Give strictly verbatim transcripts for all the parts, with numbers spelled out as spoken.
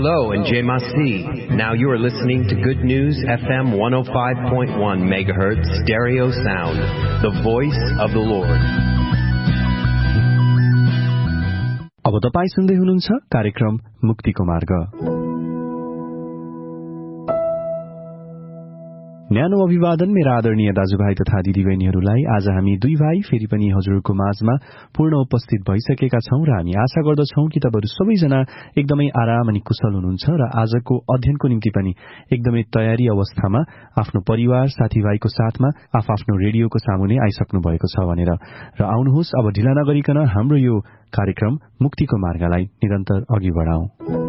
Hello and Jai Masi. Now you are listening to Good News F M one oh five point one megahertz stereo sound, the voice of the Lord. अब तपाई सुन्दै हुनुहुन्छ कार्यक्रम मुक्तिको मार्ग। न्यानो अभिवादन मेरा आदरणीय दाजुभाइ तथा दिदीबहिनीहरूलाई। आज हामी दुई भाइ फेरि पनि हजुरको माझमा पूर्ण उपस्थित भइसकेका छौं र हामी आशा गर्दछौं कि तपाईहरु सबैजना एकदमै आराम अनि कुशल हुनुहुन्छ र आजको अध्ययनको निम्ति पनि एकदमै तयारी अवस्थामा आफ्नो परिवार साथीभाइको साथमा आफआफ्नो रेडियोको सामुने आइसक्नु भएको छ भनेर। र आउनुहोस् अब ढिला नगरिकन हाम्रो यो कार्यक्रम मुक्तिको मार्गलाई निरन्तर अघि बढाउँ।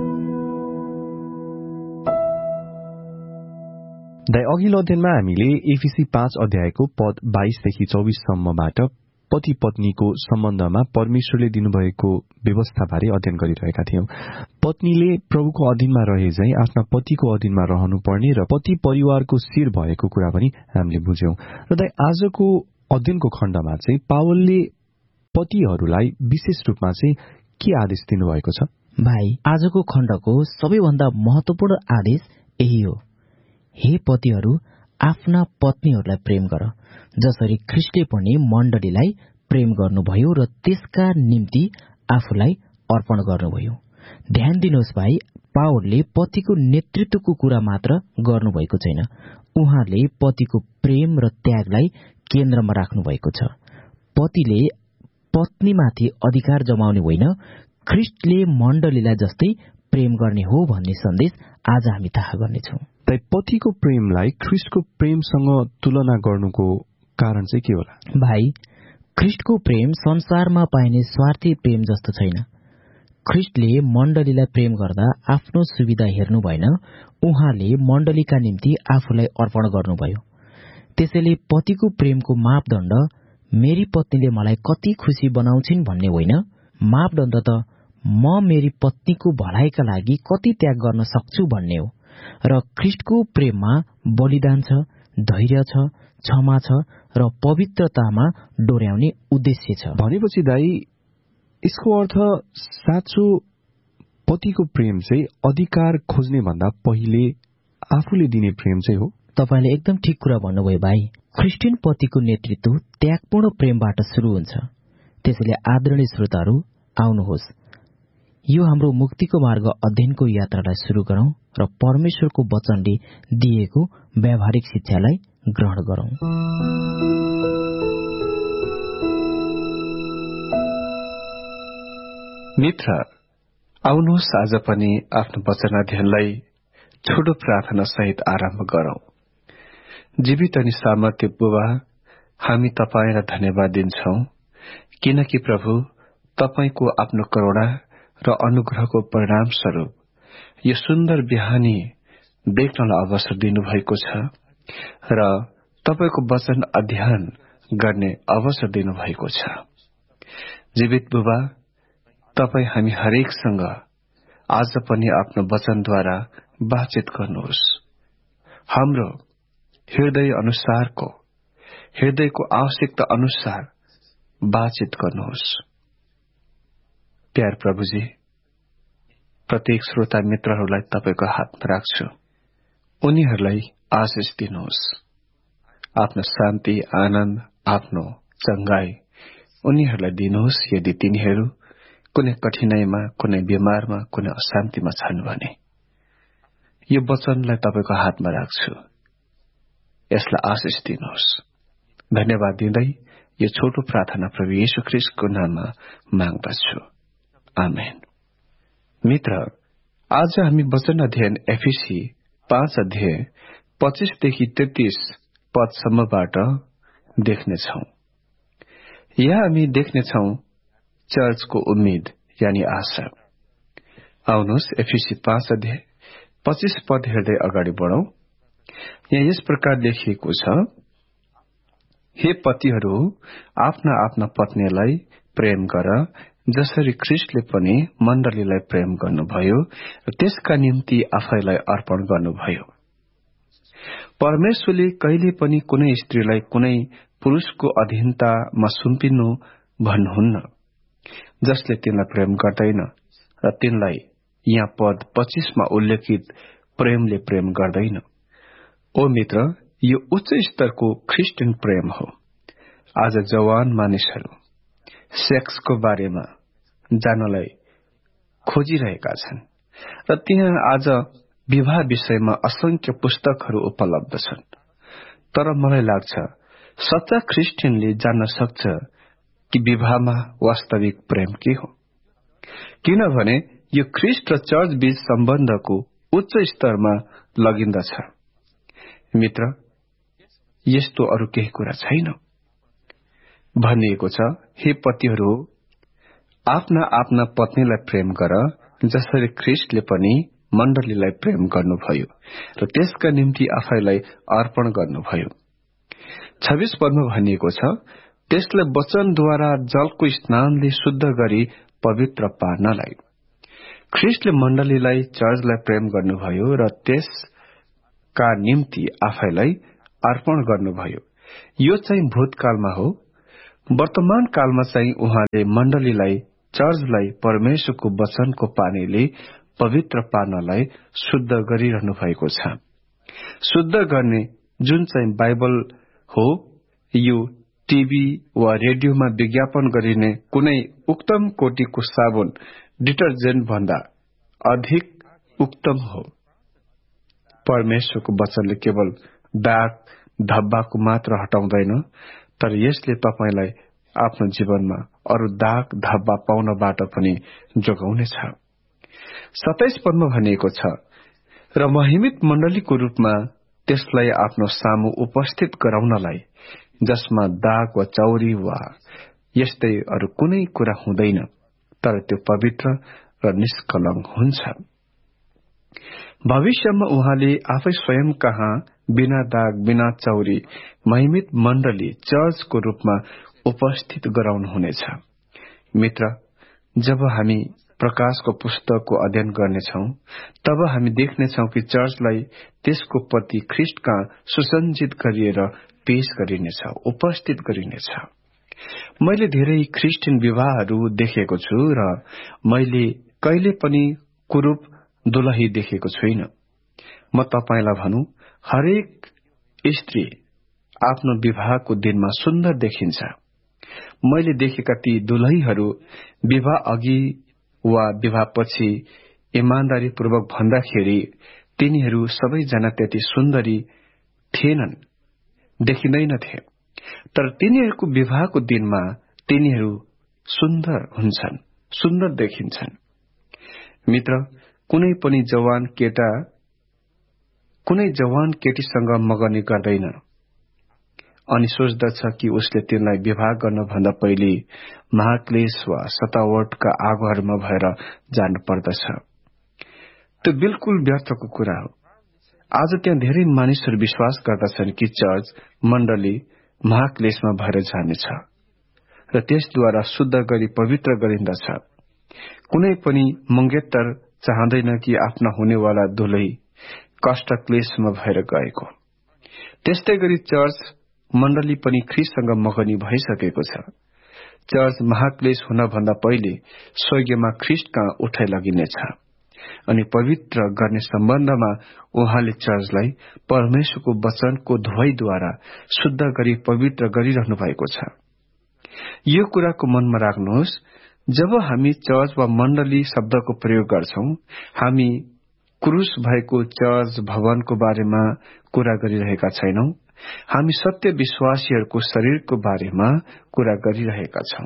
दाइ, अघिल्लो अध्ययनमा हामीले एफिसी पाँच अध्यायको पद बाइसदेखि चौबिससम्मबाट पति पत्नीको सम्बन्धमा परमेश्वरले दिनुभएको व्यवस्थाबारे अध्ययन गरिरहेका थियौं। पत्नीले प्रभुको अधीनमा रहे झै आफ्ना पतिको अधीनमा रहनुपर्ने र पति परिवारको शिर भएको कुरा पनि हामीले बुझ्यौं। र दाइ, आजको अध्ययनको खण्डमा चाहिँ पावलले पतिहरूलाई विशेष रूपमा चाहिँ के आदेश दिनुभएको छ? भाइ, आजको खण्डको सबैभन्दा महत्वपूर्ण आदेश यही हो, हे पतिहरू आफ्ना पत्नीहरूलाई प्रेम गर, जसरी ख्रीष्टले पनि मण्डलीलाई प्रेम गर्नुभयो र त्यसका निम्ति आफूलाई अर्पण गर्नुभयो। ध्यान दिनुहोस् भाइ, पावलले पतिको नेतृत्वको कुरा मात्र गर्नुभएको छैन, उहाँले पतिको प्रेम र त्यागलाई केन्द्रमा राख्नु भएको छ। पतिले पत्नीमाथि अधिकार जमाउने होइन, ख्रीष्टले मण्डलीलाई जस्तै प्रेम गर्ने हो भन्ने सन्देश आज हामी थाहा गर्नेछौँ। पतिको प्रेमलाई ख्रीष्टको प्रेमसँग तुलना गर्नुको कारण चाहिँ के होला? भाइ, ख्रीष्टको प्रेम संसारमा पाइने स्वार्थी प्रेम जस्तो छैन। ख्रीष्टले मण्डलीलाई प्रेम गर्दा आफ्नो सुविधा हेर्नु भएन, उहाँले मण्डलीका निम्ति आफूलाई अर्पण गर्नुभयो। त्यसैले पतिको प्रेमको मापदण्ड मेरी पत्नीले मलाई कति खुशी बनाउँछिन् भन्ने होइन, मापदण्ड त म मेरी पत्नीको भलाइका लागि कति त्याग गर्न सक्छु भन्ने हो। र ख्रीष्टको प्रेममा बलिदान छ, धैर्य छ, क्षमा छ र पवित्रतामा डोर्याउने उद्देश्य छ। भनेपछि दाइ, यसको अर्थ साँचो पतिको प्रेम चाहिँ अधिकार खोज्ने भन्दा पहिले आफूले दिने प्रेम चाहिँ हो। तपाईले एकदम ठिक कुरा भन्नुभयो भाइ। ख्रिस्टियन पतिको नेतृत्व त्यागपूर्ण प्रेमबाट शुरू हुन्छ। त्यसैले आदरणीय श्रोताहरू, आउनुहोस् यो हाम्रो मुक्तिको मार्ग अध्ययनको यात्रालाई शुरू गरौं र परमेश्वरको वचनले दिएको व्यावहारिक शिक्षालाई ग्रहण गरौं। मित्र, आउनुहोस् आज पनि आफ्नो वचन अध्ययनलाई छोटो प्रार्थना सहित आरम्भ गरौं। जीवित अनि सामर्थ्य बुबा, हामी तपाईलाई धन्यवाद दिन्छौं, किनकि प्रभु तपाईको आफ्नो करुणा र अनुग्रहको परिणाम स्वरूप यो सुन्दर बिहानी देख्नलाई अवसर दिनुभएको छ र तपाईको वचन अध्ययन गर्ने अवसर दिनुभएको छ। जीवित बुबा, तपाई हामी हरेकसँग आज पनि आफ्नो वचनद्वारा बातचित गर्नुहोस्। हाम्रो हृदय अनुसारको हृदयको आवश्यकता अनुसार बातचित गर्नुहोस्। प्यार प्रभुजी, प्रत्येक श्रोता मित्रहरूलाई तपाईको हातमा राख्छु। उनीहरूलाई आशिष दिनुहोस्। आफ्नो शान्ति, आनन्द, आफ्नो चंगाई उनीहरूलाई दिनुहोस्। यदि तिनीहरू कुनै कठिनाईमा, कुनै बिमारमा, कुनै अशान्तिमा छन् भने यो वचनलाई तपाईको हातमा राख्छु। यसलाई आशिष दिनुहोस्। धन्यवाद दिँदै यो छोटो प्रार्थना प्रभु येशू ख्रीष्टको नाममा माग्दछु, आमेन। मित्र, आज हामी वचन अध्ययन एफिसी पाँच अध्याय पच्चीसदेखि तेत्तीस पदसम्मबाट देख्नेछौं। यहाँ हामी देख्नेछौं चर्चको उम्मीद यानी आशा। आउनुहोस् एफिसी पाँच अध्याय पच्चीस पद हेर्दै अगाडि बढौं। यहाँ यस प्रकार लेखिएको छ, हे पतिहरू आफ्ना आफ्ना पत्नीलाई प्रेम गर, जसरी ख्रीष्टले पनि मण्डलीलाई प्रेम गर्नुभयो र त्यसका निम्ति आफैलाई अर्पण गर्नुभयो। परमेश्वरले कहिले पनि कुनै स्त्रीलाई कुनै पुरुषको अधीनतामा सुम्पिनु भन्नुहुन्न। जसले तिनलाई प्रेम गर्दैन र तिनलाई यहाँ पद पच्चीसमा उल्लेखित प्रेमले प्रेम गर्दैन। ओ मित्र, यो उच्च स्तरको ख्रिस्टियन प्रेम हो। आज जवान मानिसहरू सेक्सको बारेमा जानलाई खोजिरहेका छन् र त्यहाँ आज विवाह विषयमा असंख्य पुस्तकहरू उपलब्ध छन्। तर मलाई लाग्छ सच्चा ख्रिस्टियनले जान्न सक्छ कि विवाहमा वास्तविक प्रेम के हो, किनभने यो ख्रिस्ट र चर्च बीच सम्बन्धको उच्च स्तरमा लगिन्दछ। मित्र, यस्तो अरू केही कुरा छैन। भनिएको छ, हे पतिहरू, आफ्ना आफ्ना पत्नीलाई प्रेम गर, जसरी ख्रिस्टले पनि मण्डलीलाई प्रेम गर्नुभयो र त्यसका निम्ति आफैलाई अर्पण गर्नुभयो। छब्बीस पदमा भनिएको छ, त्यसलाई वचनद्वारा जलको स्नानले शुद्ध गरी पवित्र पार्नलाई। ख्रिस्टले मण्डलीलाई, चर्चलाई प्रेम गर्नुभयो र त्यसका निम्ति आफैलाई अर्पण गर्नुभयो। यो चाहिँ भूतकालमा हो। वर्तमान कालमा चाहिँ उहाँले मण्डलीलाई, चर्चलाई परमेश्वरको वचनको पानीले पवित्र पार्नलाई शुद्ध गरिरहनु भएको छ। शुद्ध गर्ने जुन चाहिँ बाइबल हो, यो टीभी वा रेडियोमा विज्ञापन गरिने कुनै उत्तम कोटिको साबुन, डिटर्जेन्ट भन्दा अधिक उत्तम हो। परमेश्वरको वचनले केवल दाग धब्बाको मात्र हटाउँदैन, तर यसले तपाईलाई आफ्नो जीवनमा अरू दाग धब्बा पाउनबाट पनि जोगाउनेछ। सत्ताइस पदमा भनिएको छ, र महिमित मण्डलीको रूपमा त्यसलाई आफ्नो सामु उपस्थित गराउनलाई, जसमा दाग वा चौरी वा यस्तै अरू कुनै कुरा हुँदैन, तर त्यो पवित्र र निष्कलङ्क हुन्छ। भविष्यमा उहाँले आफै स्वयं कहाँ बिना दाग, बिना चौरी महिमित मण्डली, चर्चको रूपमा उपस्थित गराउनुहुनेछ। मित्र, जब हामी प्रकाशको पुस्तकको अध्ययन गर्नेछौं, तब हामी देख्नेछौं कि चर्चलाई त्यसको पति ख्रिस्टका सुसञ्जित गरिएर पेश गरिनेछ, उपस्थित गरिनेछ। मैले धेरै ख्रिस्टियन विवाहहरू देखेको छु र मैले कहिले पनि कुरूप दुलही देखेको छुइन। म तपाईलाई भनौं, हरेक स्त्री आफ्नो विवाहको दिनमा सुन्दर देखिन्छ। मैले देखेका ती दुलहीहरू विवाह अघि वा विवाहपछि इमानदारीपूर्वक भन्दाखेरि तिनीहरू सबैजना त्यति सुन्दरी थिएनन्, देखिँदैनथे। तर तिनीहरूको विवाहको दिनमा तिनीहरू सुन्दर हुन्छन्, सुन्दर देखिन्छन्। मित्र, कुनै पनि जवान केटा कुनै जवान केटीसँग मगनी गर्दैन अनि सोच्दछ कि उसले तिनलाई विवाह गर्नभन्दा पहिले महाक्लेश वा सतावटका आगोहरूमा भएर जानु पर्दछ। त्यो बिल्कुल व्यर्थको कुरा हो। आज त्यहाँ धेरै मानिसहरू विश्वास गर्दछन् कि चर्च मण्डली महाक्लेशमा भएर जानेछ र त्यसद्वारा शुद्ध गरी पवित्र गरिन्दछ। कुनै पनि मंगेतर चाहँदैन कि आफ्ना हुनेवाला दुलही कष्ट क्लेशमा भएर गएको। त्यस्तै गरी चर्च मण्डली पनि ख्रिस्टसँग मगनी भइसकेको छ। चर्च महाक्लेश हुनभन्दा पहिले स्वर्गमा ख्रिस्टका उठाइ लगिनेछ अनि पवित्र गर्ने सम्बन्धमा उहाँले चर्चलाई परमेश्वरको वचनको धुवाईद्वारा शुद्ध गरी पवित्र गरिरहनु भएको छ। यो कुराको मनमा राख्नुहोस्, जब हामी चर्च वा मण्डली शब्दको प्रयोग गर्छौं, हामी क्रूस भएको चर्च भवनको बारेमा कुरा गरिरहेका छैनौं। हामी सत्य विश्वासीहरूको शरीरको बारेमा कुरा गरिरहेका छौं।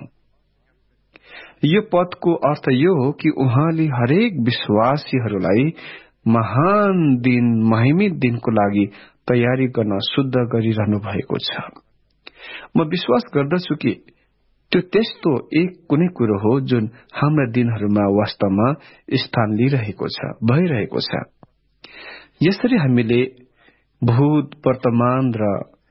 यो पदको अर्थ यो हो कि उहाँले हरेक विश्वासीहरूलाई महान दिन, महिमित दिनको लागि तयारी गर्न शुद्ध गरिरहनु भएको छ। म विश्वास गर्दछु कि त्यो त्यस्तो एक कुनै कुरो हो जुन हाम्रा दिनहरूमा वास्तवमा स्थान लिइरहेको छ, भइरहेको छ। यसरी हामीले भूत, वर्तमान र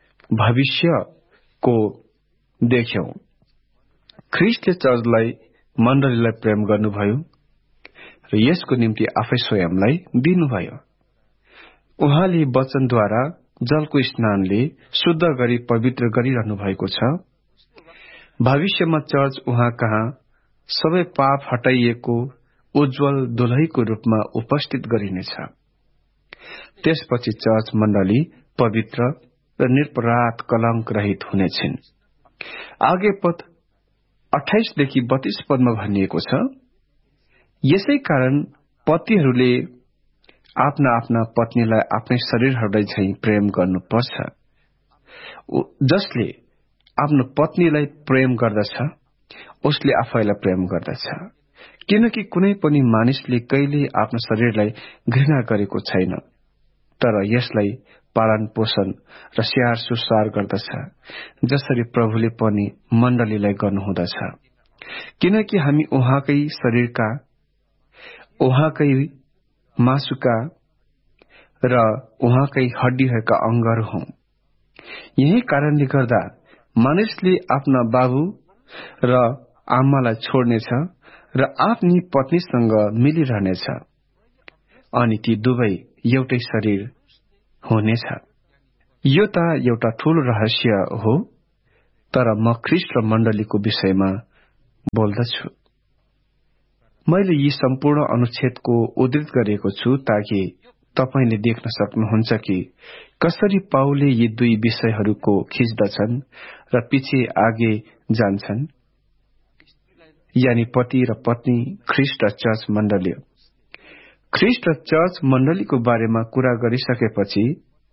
भविष्यको देख्यौं। ख्रिस्टले चर्चलाई, मण्डलीलाई प्रेम गर्नुभयो र यसको निम्ति आफै स्वयंलाई दिनुभयो। उहाँले वचनद्वारा जलको स्नानले शुद्ध गरी पवित्र गरिरहनु भएको छ। भविष्यमा चर्च उहाँ कहाँ सबै पाप हटाइएको उज्जवल दुलहीको रूपमा उपस्थित गरिनेछ। त्यसपछि चर्च मण्डली पवित्र र निरपराध कलंक रहित हुनेछन्। आगे पद अठाइसदेखि बत्तीस पदमा भनिएको छ, यसै कारण पतिहरूले आफ्ना आफ्ना पत्नीलाई आफ्नै शरीरहरूलाई झैं प्रेम गर्नुपर्छ। जसले आफ्नो पत्नीलाई प्रेम गर्दछ उसले आफैलाई प्रेम गर्दछ, किनकि कुनै पनि मानिसले कहिले आफ्नो शरीरलाई घृणा गरेको छैन, तर यसलाई पालन पोषण र स्याहार सुसार गर्दछ, जसरी प्रभुले पनि मण्डलीलाई गर्नुहुँदछ। किनकि हामी उहाँकै शरीरका, उहाँकै मासुका र उहाँकै हड्डीहरूका अंगहरू हौं। यही कारणले गर्दा मानिसले आफ्ना बाबु र आमालाई छोड्नेछ र आफ्नी पत्नीसँग मिलिरहनेछ, अनि ती दुवै एउटै शरीर हुनेछ। यो त एउटा ठूलो रहस्य हो, तर म ख्रीष्ट र मण्डलीको विषयमा बोल्दछु। मैले यी सम्पूर्ण अनुच्छेदको उद्धृत गरेको छु ताकि तपाईले देख्न सक्नुहुन्छ कि कसरी पाउलले यी दुई विषयहरूको खिच्दछन् र पछि आगे जान्छन्, यानी पति र पत्नी, ख्रीष्ट र चर्च मण्डली। ख्रीष्ट र चर्च मण्डलीको बारेमा कुरा गरिसकेपछि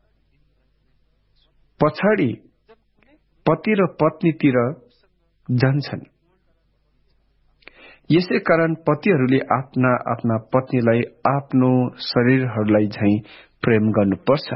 पछाडि पति र पत्नीतिर जान्छन्। यसै कारण पतिहरूले आफ्ना आफ्ना पत्नीलाई आफ्नो शरीरहरूलाई झैं प्रेम गर्नुपर्छ।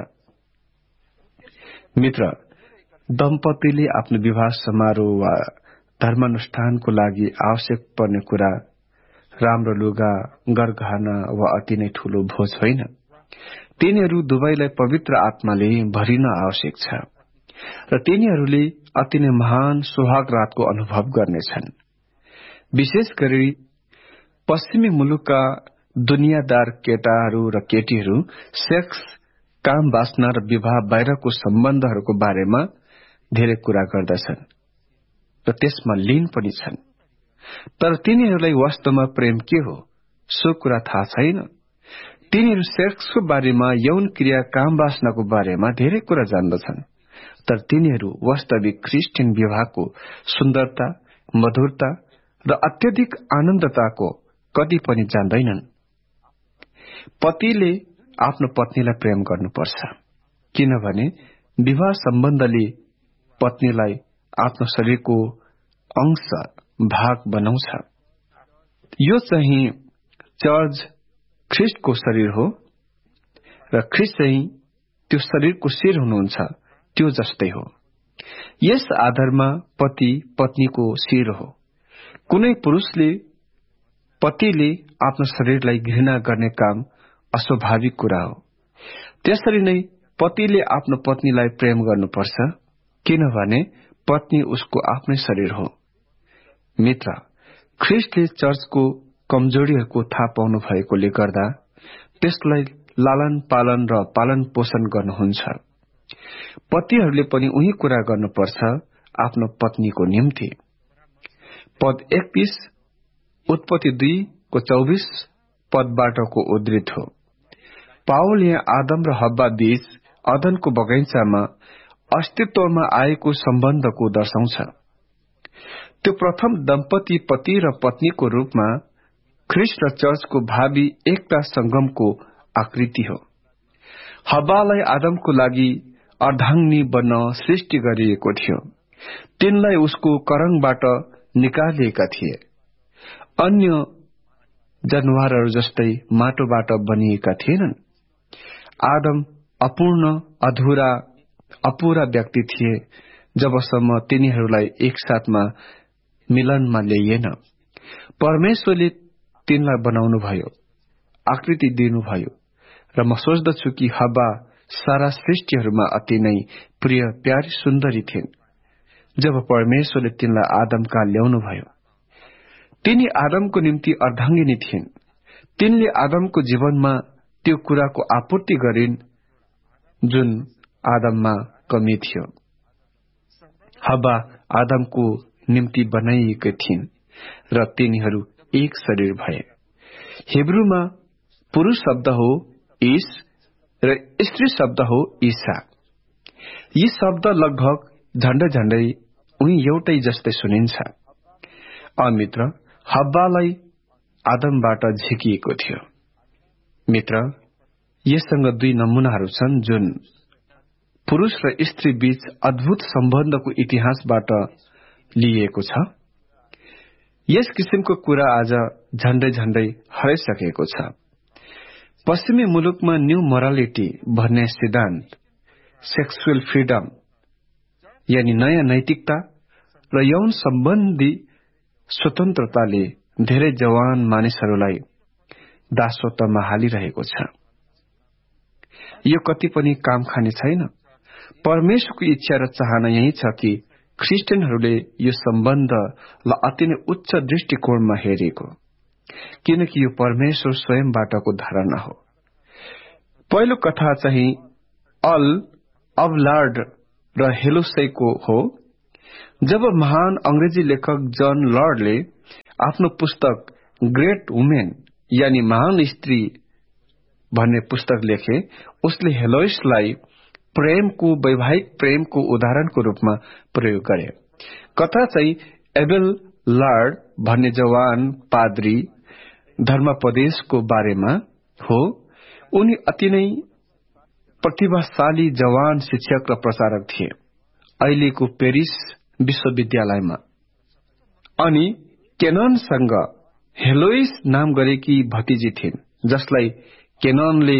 मित्र, दम्पतिले आफ्नो विवाह समारोह वा धर्मानुष्ठानको लागि आवश्यक पर्ने कुरा राम्रो लुगा, गरगहना वा अति नै ठूलो भोज होइन। तिनीहरू दुवैलाई पवित्र आत्माले भरिन आवश्यक छ र तिनीहरूले अति नै महान सुहाग रातको अनुभव गर्नेछन्। विशेष गरी पश्चिमी मुलुकका दुनियादार केटाहरू र केटीहरू सेक्स, काम वासना र विवाह बाहिरको सम्बन्धहरूको बारेमा धेरै कुरा गर्दछन् र त्यसमा लीन पनि छन्, तर तिनीहरूलाई वास्तवमा प्रेम के हो सो कुरा थाहा छैन। तिनीहरू सेक्सको बारेमा, यौन क्रिया, काम वासनाको बारेमा धेरै कुरा जान्दछन्, तर तिनीहरू वास्तविक क्रिस्चियन विवाहको सुन्दरता, मधुरता र अत्यधिक आनन्दताको कति पनि जान्दैनन्। पतिले आफ्नो पत्नीलाई प्रेम गर्नुपर्छ, किनभने विवाह सम्बन्धले पत्नीलाई आफ्नो शरीरको अंश, भाग बनाउँछ। यो चाहिँ चर्च ख्रीष्टको शरीर हो र ख्रीष्ट चाहिँ त्यो शरीरको शिर हुनुहुन्छ, त्यो जस्तै हो। यस आधारमा पति पत्नीको शिर हो। कुनै पुरुषले पतिले आफ्नो शरीरलाई घृणा गर्ने काम अस्वाभाविक कुरा हो। त्यसरी नै पतिले आफ्नो पत्नीलाई प्रेम गर्नुपर्छ, किनभने पत्नी उसको आफ्नै शरीर हो। मित्र, ख्रीष्टले चर्चको कमजोरीहरूको थाहा पाउनु भएकोले गर्दा त्यसलाई लालन पालन र पालन पोषण गर्नुहुन्छ। पतिहरूले पनि उही कुरा गर्नुपर्छ आफ्नो पत्नीको निम्ति। पद एकतीस उत्पत्ति दुई को चौबीस पदबाटको उद्धृत हो। पाउल यहाँ आदम र हब्बा बीच अदनको बगैंचामा अस्तित्वमा आएको सम्बन्धको दर्शाउँछ। त्यो प्रथम दम्पति पति र पत्नीको रूपमा ख्रीष्ट र चर्चको भावी एकता संगमको आकृति हो। हब्बालाई आदमको लागि अर्धाङ्गिनी बन्न सृष्टि गरिएको थियो। तिनलाई उसको करङबाट निकालिएका थिए। अन्य जनावरहरू जस्तै माटोबाट बनिएका थिएनन्। आदम अपूर्ण, अधूरा, अपूरा व्यक्ति थिए जबसम्म तिनीहरूलाई एकसाथमा मिलनमा ल्याइएन। परमेश्वरले तिनलाई बनाउनुभयो, आकृति दिनुभयो र म सोच्दछु कि हब्बा सारा सृष्टिहरूमा अति नै प्रिय, प्यारी, सुन्दरी थिइन् जब परमेश्वरले तिनलाई आदम कहाँ ल्याउनुभयो। तिनी आदमको निम्ति अर्धाङ्गिनी थिइन्। तिनले आदमको जीवनमा त्यो कुराको आपूर्ति गरिन् जुन आदममा कमी थियो। हब्बा आदमको निम्ति बनाइएकी थिइन् र तिनीहरू एक शरीर भए। हिब्रूमा पुरुष शब्द हो ईश र स्त्री शब्द हो ईसा। यी शब्द लगभग झण्डै झण्डै उही एउटै जस्तै सुनिन्छ। अमित्र हब्बालाई आदमबाट झिकिएको थियो। मित्र, यससँग दुई नमूनाहरू छन् जुन पुरुष र स्त्री बीच अद्भुत सम्बन्धको इतिहासबाट लिइएको छ। यस किसिमको कुरा आज झण्डै झण्डै हराइसकेको छ। पश्चिमी मुलुकमा न्यू मोरालिटी भन्ने सिद्धान्त, सेक्सुअल फ्रीडम यानी नयाँ नैतिकता र यौन सम्बन्धी स्वतन्त्रताले धेरै जवान मानिसहरूलाई दासत्वमा हालिरहेको छ। यो कति पनि काम खाने छैन। परमेश्वरको इच्छा र चाहना यही छ कि ख्रिस्टियनहरूले यो सम्बन्धलाई अति नै उच्च दृष्टिकोणमा हेरेको, किनकि यो परमेश्वर स्वयंबाटको धारणा हो। पहिलो कथा चाहिँ अल अबलार्ड र हेलोसैको हो। जब महान अंग्रेजी लेखक जन लर्डले आफ्नो पुस्तक ग्रेट वुमेन यानी महान स्त्री भन्ने पुस्तक लेखे, उसले हेलोइसलाई प्रेमको वैवाहिक प्रेमको उदाहरणको रूपमा प्रयोग गरे। कथा चाहिँ एबेल लार्ड भन्ने जवान पाद्री धर्मोपदेशको बारेमा हो। उनी अति नै प्रतिभाशाली जवान शिक्षक र प्रचारक थिए अहिलेको पेरिस विश्वविद्यालयमा। अनि केननसँग हेलोइस नाम गरेकी भतिजी थिइन्, जसलाई केननले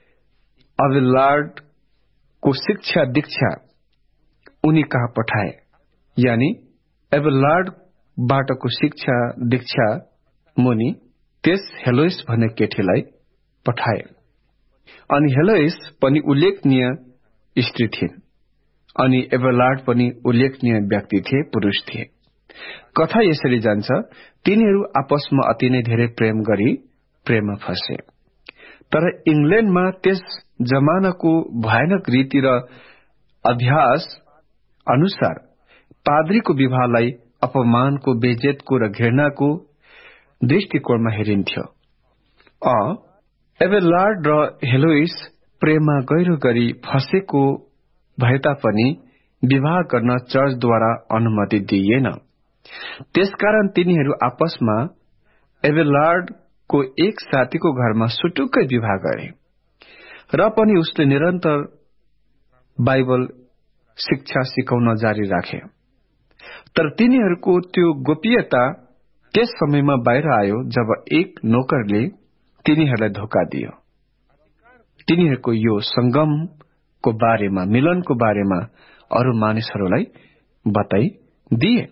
अबेलार्डको शिक्षा दीक्षा उनी कहाँ पठाए, यानी एबेलार्डबाटको शिक्षा दीक्षा मुनि त्यस हेलोइस भन्ने केटीलाई पठाए। अनि हेलोइस पनि उल्लेखनीय स्त्री थिइन् अनि एबेलार्ड पनि उल्लेखनीय व्यक्ति थिए, पुरुष थिए। कथा यसरी जान्छ, तिनीहरू आपसमा अति नै धेरै प्रेम गरी प्रेममा फसे। तर इंग्ल्याण्डमा त्यस जमानाको भयानक रीति र अभ्यास अनुसार पाद्रीको विवाहलाई अपमानको, बेइज्जतको र घृणाको दृष्टिकोणमा हेरिन्थ्यो। अ एबेलार्ड र हेलोइस प्रेममा गहिरो गरी फसेको भए तापनि विवाह गर्न चर्चद्वारा अनुमति दिइएन। त्यसकारण तिनीहरू आपसमा एबेलार्डको एक साथीको घरमा सुटुक्कै विवाह गरे र पनि उसले निरन्तर बाइबल शिक्षा सिकाउन जारी राखे। तर तिनीहरूको त्यो गोप्यता त्यस समयमा बाहिर आयो जब एक नोकरले तिनीहरूलाई धोका दियो। तिनीहरूको यो संगमको बारेमा, मिलनको बारेमा अरू मानिसहरूलाई बताइदिए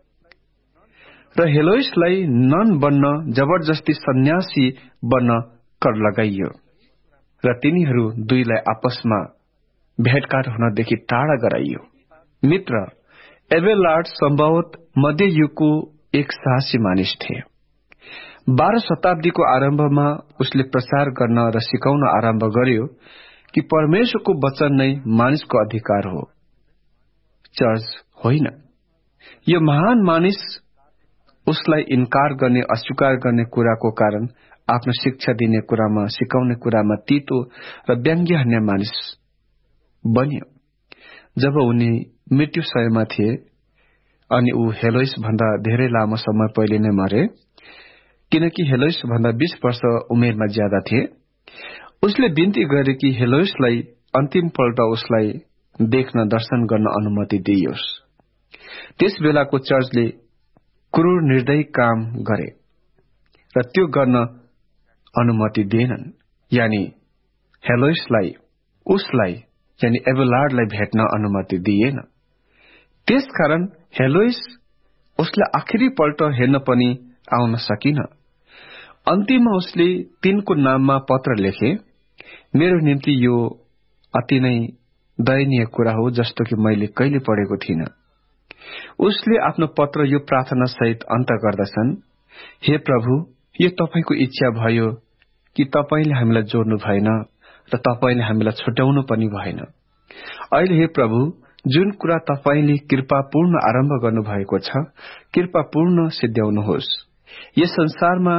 र हेलोइसलाई नन बन्न, जबरजस्ती सन्यासी बन्न कर लगाइयो र तिनीहरू दुईलाई आपसमा भेटघाट हुनदेखि टाढा गराइयो। मित्र, एबेलार्ड सम्भवत मध्ययुगको एक साहसी मानिस थिए। बाह्र शताब्दीको आरम्भमा उसले प्रचार गर्न र सिकाउन आरम्भ गर्यो कि परमेश्वरको वचन नै मानिसको अधिकार हो, चर्च होइन। यो महान मानिस उसलाई इन्कार गर्ने, अस्वीकार गर्ने कुराको कारण आफ्नो शिक्षा दिने कुरामा, सिकाउने कुरामा तीतो र व्यङ्ग्य हान्ने मानिस बन्यो। जब उनी मृत्यु शय्यामा थिए अनि ऊ हेलोइस भन्दा धेरै लामो समय पहिले नै मरे, किनकि हेलोइस भन्दा बीस वर्ष उमेरमा ज्यादा थिए। उसले विन्ती गरे कि हेलोइसलाई अन्तिम पल्ट उसलाई देख्न, दर्शन गर्न अनुमति दिइयोस्। त्यस बेलाको चर्चले क्रूर निर्दयी काम गरे र त्यो गर्न अनुमति दिएनन्, यानी हेलोइसलाई उसलाई यानी एबेलार्डलाई भेट्न अनुमति दिएन। त्यसकारण हेलोइस उसलाई आखिरी पल्ट हेर्न पनि आउन सकिन। अन्तिममा उसले तिनको नाममा पत्र लेखे, मेरो निम्ति यो अति नै दयनीय कुरा हो जस्तो कि मैले कहिले पढेको थिइनँ। उसले आफ्नो पत्र यो प्रार्थना सहित अन्त गर्दछन्, हे प्रभु, यो तपाईको इच्छा भयो कि तपाईले हामीलाई जोड्नु भएन र तपाईले हामीलाई छुट्याउनु पनि भएन। अहिले हे प्रभु, जुन कुरा तपाईले कृपापूर्ण आरम्भ गर्नुभएको छ, कृपापूर्ण सिद्ध्याउनुहोस्। यस संसारमा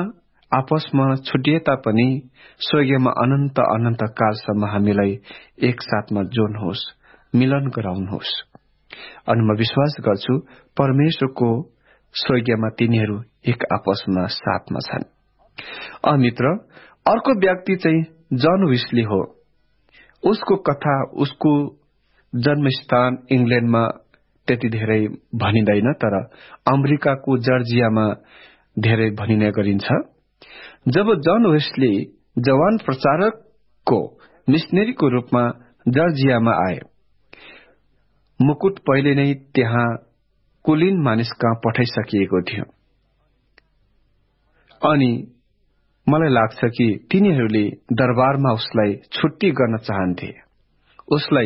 आपसमा छुटिए तापनि स्वर्गीयमा अनन्त अनन्त कालसम्म हामीलाई एकसाथमा जोड्नुहोस्, मिलन गराउनुहोस्। अनि म विश्वास गर्छु परमेश्वरको स्वर्गीयमा तिनीहरू एक आपसमा साथमा छन्। अ मित्र, अर्को व्यक्ति चाहिँ जन वेस्ली हो। उसको कथा, उसको जन्मस्थान इंग्ल्याण्डमा त्यति धेरै भनिँदैन, तर अमेरिकाको जर्जियामा धेरै भनिने गरिन्छ। जब जन वेस्ली जवान प्रचारकको मिशनरीको रूपमा जर्जियामा आए, मुकुट पहिले नै त्यहाँ कुलीन मानिस कहाँ पठाइसकिएको थियो। अनि मलाई लाग्छ कि तिनीहरूले दरबारमा उसलाई छुट्टी गर्न चाहन्थे, उसलाई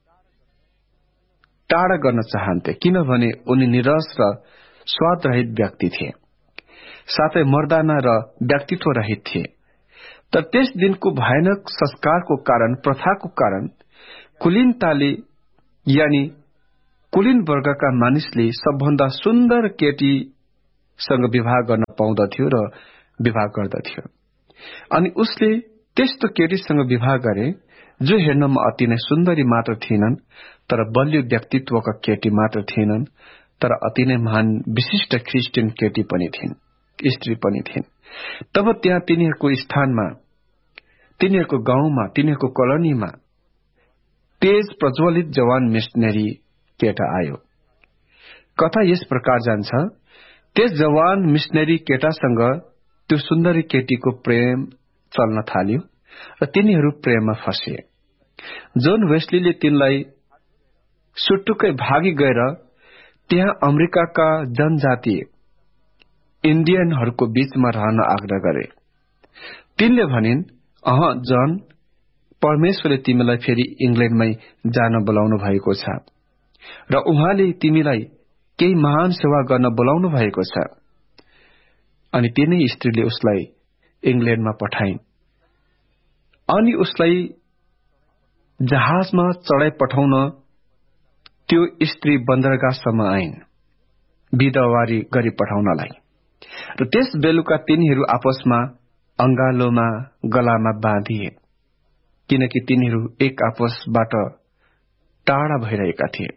टाढा गर्न चाहन्थे, किनभने उनी निरस र स्वाद रहित व्यक्ति थिए, साथै मर्दाना र व्यक्तित्व रहित थिए। तर त्यस दिनको भयानक संस्कारको कारण, प्रथाको कारण कुलीनताले यानी कुलीन वर्गका मानिसले सबभन्दा सुन्दर केटीसँग विवाह गर्न पाउँदथ्यो र विवाह गर्दथ्यो। अनि उसले त्यस्तो केटीसँग विवाह गरे जो हेर्नमा अति नै सुन्दरी मात्र थिएनन्, तर बलियो व्यक्तित्वका केटी मात्र थिएनन्, तर अति नै महान विशिष्ट ख्रिस्टियन केटी पनि थिइन्, स्त्री पनि थिइन्। तब त्यहाँ तिनीहरूको स्थानमा, तिनीहरूको गाउँमा, तिनीहरूको कोलोनीमा तेज प्रज्वलित जवान मिशनरी केटा आयो। कथा यस प्रकार जान्छ, त्यस जवान मिशनरी केटासँग त्यो सुन्दरी केटीको प्रेम चल्न थाल्यो र तिनीहरू प्रेममा फसे। जोन वेस्लीले तिनलाई सुटुक्कै भागी गएर त्यहाँ अमेरिकाका जनजातीय इन्डियनहरूको बीचमा रहन आग्रह गरे। तिनले भनिन्, अह जन, परमेश्वरले तिमीलाई फेरि इंग्ल्याण्डमै जान बोलाउनु भएको छ र उहाँले तिमीलाई केही महान सेवा गर्न बोलाउनु भएको छ। अनि तिनै स्त्रीले उसलाई इंग्ल्याण्डमा पठाइन्। अनि उसलाई जहाजमा चढाइ पठाउन त्यो स्त्री बन्दरगाहसम्म आइन्, बिदावारी गरी पठाउनलाई। र त्यस बेलुका तिनीहरू आपसमा अंगालोमा गलामा बाँधिए, किनकि तिनीहरू एक आपसबाट टाढा भइरहेका थिए।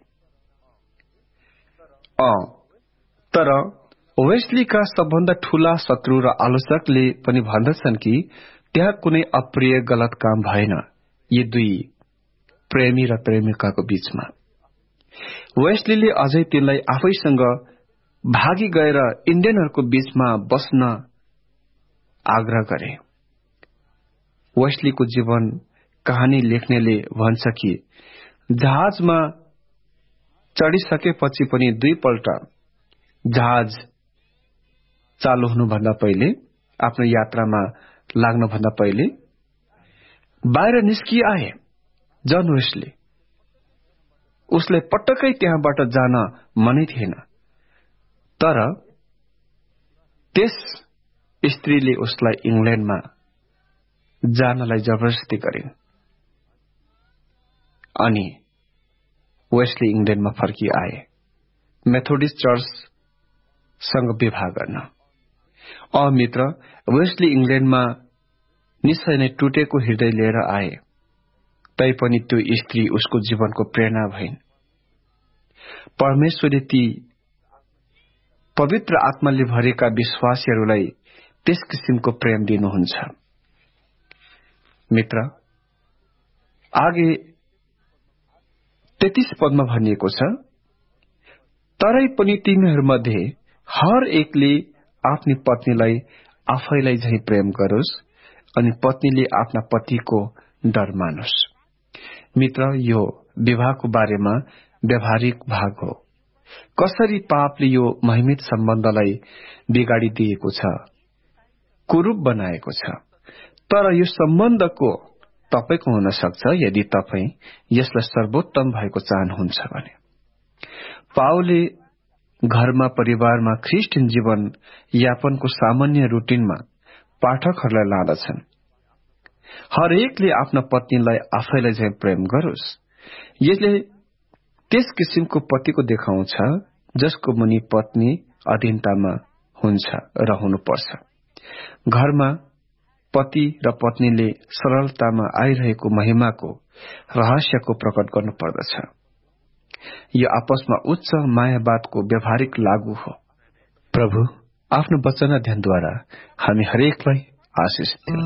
अ तर वेस्लीका सबभन्दा ठूला शत्रु र आलोचकले पनि भन्दछन् कि त्यहाँ कुनै अप्रिय गलत काम भएन यी दुई प्रेमी र प्रेमिकाको बीचमा। वेस्लीले अझै तिनलाई आफैसँग भागी गएर इन्डियनहरूको बीचमा बस्न आग्रह गरे। वेस्लीको जीवन कहानी लेख्नेले भन्छ कि जहाजमा चढिसकेपछि पनि दुईपल्ट जहाज चालु हुनुभन्दा पहिले, आफ्नो यात्रामा लाग्नुभन्दा पहिले बाहिर निस्कि आए जन वेस्ली। उसले पटक्कै त्यहाँबाट जान मनै थिएन, तर त्यस स्त्रीले उसलाई इंग्ल्याण्डमा जानलाई जबरजस्ती गरिन्। अनि वेस्ली इंग्ल्याण्डमा फर्की आए मेथोडिस्ट चर्चसँग विवाह गर्न। अ मित्र, वेस्ली इंग्ल्याण्डमा निश्चय नै टुटेको हृदय लिएर आए, तैपनि त्यो स्त्री उसको जीवनको प्रेरणा भइन्। परमेश्वरले ती पवित्र आत्माले भरेका विश्वासीहरूलाई त्यस किसिमको प्रेम दिनुहुन्छ। मित्र, आगे तेत्तीस पदमा भनिएको छ, तरै पनि तिमीहरूमध्ये हर एकले आफ्नी पत्नीलाई आफैलाई झै प्रेम गरोस् अनि पत्नीले आफ्ना पतिको डर मानोस्। मित्र, यो विवाहको बारेमा व्यावहारिक भाग हो। कसरी पापले यो महिमित सम्बन्धलाई बिगाडिदिएको छ, कुरूप बनाएको छ। तर यो सम्बन्धको तपाईको हुन सक्छ यदि तपाई यसलाई सर्वोत्तम भएको चाहनुहुन्छ भने। पावलले घरमा, परिवारमा ख्रिस्टियन जीवन यापनको सामान्य रुटिनमा पाठकहरूलाई लाँदछन्। हरेकले आफ्ना पत्नीलाई आफैलाई झै प्रेम गरोस्। यसले त्यस किसिमको पतिको देखाउँछ जसको मुनि पत्नी अधीनतामा हुन्छ र हुनुपर्छ। घरमा पति र पत्नीले सरलतामा आइरहेको महिमाको रहस्यको प्रकट गर्नु पर्दछ। यो आपसमा उच्च मायावादको व्यावहारिक लागू हो। प्रभु आफ्नो वचन अध्ययनद्वारा हामी हरेकलाई आशिष दिनु।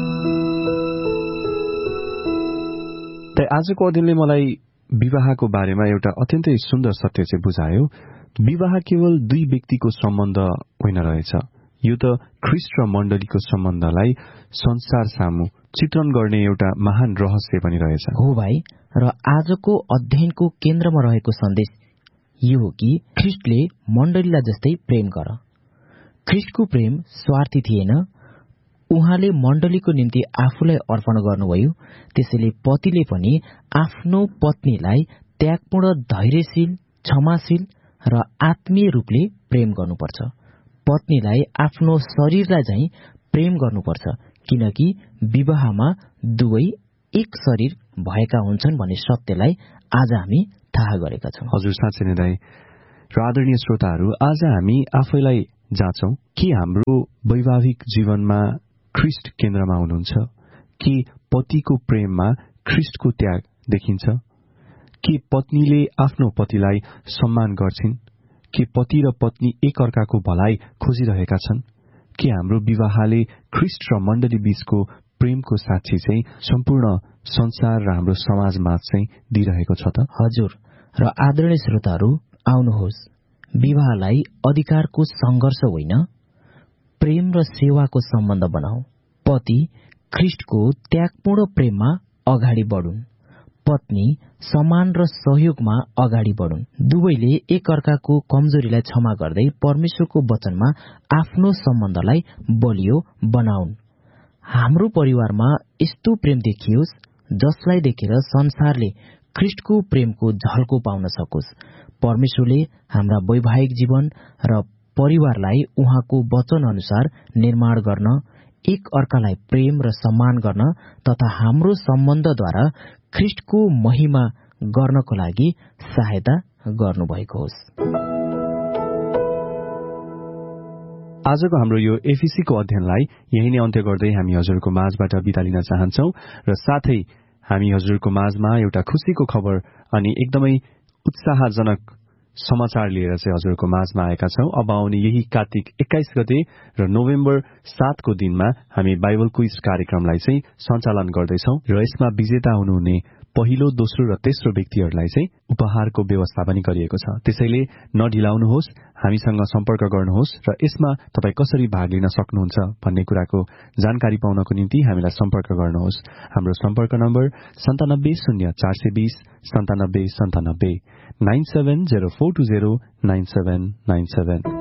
आजको अध्ययनले मलाई विवाहको बारेमा एउटा अत्यन्तै सुन्दर सत्य चाहिँ बुझायो। विवाह केवल दुई व्यक्तिको सम्बन्ध होइन रहेछ, यो त ख्रीष्ट र मण्डलीको सम्बन्धलाई संसार सामु चित्रण गर्ने एउटा महान रहस्य पनि रहेछ। हो भाइ, र आजको अध्ययनको केन्द्रमा रहेको सन्देश यो हो कि ख्रीष्टले मण्डलीलाई जस्तै प्रेम गर। ख्रीष्टको प्रेम स्वार्थी थिएन, उहाँले मण्डलीको निम्ति आफूलाई अर्पण गर्नुभयो। त्यसैले पतिले पनि आफ्नो पत्नीलाई त्यागपूर्ण, धैर्यशील, क्षमाशील र आत्मीय रूपले प्रेम गर्नुपर्छ। पत्नीलाई आफ्नो शरीरलाई झैं प्रेम गर्नुपर्छ, किनकि विवाहमा दुवै एक शरीर भएका हुन्छन् भन्ने सत्यलाई आज हामी थाहा गरेका छौं। हजुर, साँच्चै नै दाइ र आदरणीय श्रोताहरू, आज हामी आफैलाई जाँचौं कि हाम्रो वैवाहिक जीवनमा ख्रीष्ट केन्द्रमा हुनुहुन्छ कि पतिको प्रेममा ख्रीष्टको त्याग देखिन्छ, कि पत्नीले आफ्नो पतिलाई सम्मान गर्छिन्, कि पति र पत्नी एक अर्काको भलाइ खोजिरहेका छन्, कि हाम्रो विवाहले ख्रीष्ट र मण्डली बीचको प्रेमको साक्षी चाहिँ सम्पूर्ण संसार र हाम्रो समाजमा चाहिँ दिइरहेको छ त। हजुर, र आदरणीय श्रोताहरू, आउनुहोस् विवाहलाई अधिकारको संघर्ष होइन, प्रेम र सेवाको सम्बन्ध बनाऊ। पति ख्रीष्टको त्यागपूर्ण प्रेममा अगाडि बढुन्, पत्नी सम्मान र सहयोगमा अगाडि बढुन्। दुवैले एक अर्काको कमजोरीलाई क्षमा गर्दै परमेश्वरको वचनमा आफ्नो सम्बन्धलाई बलियो बनाउन्। हाम्रो परिवारमा यस्तो प्रेम देखियोस् जसलाई देखेर संसारले ख्रीष्टको प्रेमको झल्को पाउन सकोस्। परमेश्वरले हाम्रा वैवाहिक जीवन र परिवारलाई उहाँको वचन अनुसार निर्माण गर्न, एक अर्कालाई प्रेम र सम्मान गर्न तथा हाम्रो सम्बन्धद्वारा ख्रीष्टको महिमा गर्नको लागि सहायता गर्नुभएको होस्। आजको हाम्रो यो एफिसीको अध्ययनलाई यही नै अन्त्य गर्दै हामी हजुरको माझबाट बिदा लिन चाहन्छौं र साथै हामी हजुरको माझमा एउटा खुशीको खबर अनि एकदमै उत्साहजनक समाचार लिएर चाहिँ हजुरको माझमा आएका छौं। अब आउने यही कार्तिक एक्काइस गते र नोभेम्बर सातको दिनमा हामी बाइबल क्विज कार्यक्रमलाई चाहिँ सञ्चालन गर्दैछौं र यसमा विजेता हुनुहुने पहिलो, दोस्रो र तेस्रो व्यक्तिहरूलाई चाहिँ उपहारको व्यवस्था पनि गरिएको छ। त्यसैले नढिलाउनुहोस्, हामीसँग सम्पर्क गर्नुहोस् र यसमा तपाई कसरी भाग लिन सक्नुहुन्छ भन्ने कुराको जानकारी पाउनको निम्ति हामीलाई सम्पर्क गर्नुहोस्। हाम्रो सम्पर्क नम्बर सन्तानब्बे शून्य चार सय बीस सन्तानब्बे सन्तानब्बे nine seven zero four two zero nine seven nine seven.